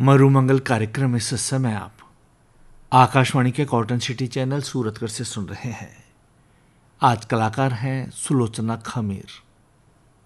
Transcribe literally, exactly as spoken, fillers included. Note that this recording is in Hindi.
मरुमंगल कार्यक्रम में इस समय आप आकाशवाणी के कॉटन सिटी चैनल सूरतगढ़ से सुन रहे हैं। आज कलाकार हैं सुलोचना खमीर।